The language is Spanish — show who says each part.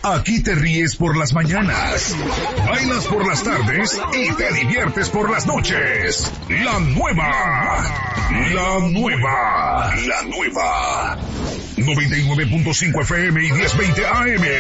Speaker 1: Aquí te ríes por las mañanas, bailas por las tardes y te diviertes por las noches. La nueva 99.5 FM y 1020 AM.